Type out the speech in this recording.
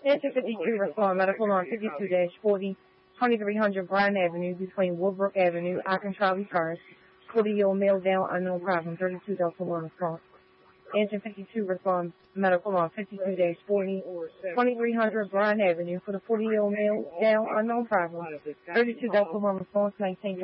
Answer 52, respond medical on 52-40, 2300 Bryan Avenue between Woodbrook Avenue, Arkansas Terrace. 40-year-old male down, unknown problem, 32 Delta 1 response. Answer 52, respond medical on 52-40, 2300 Bryan Avenue for the 40-year-old male down, unknown problem, 32 Delta 1 response, maintain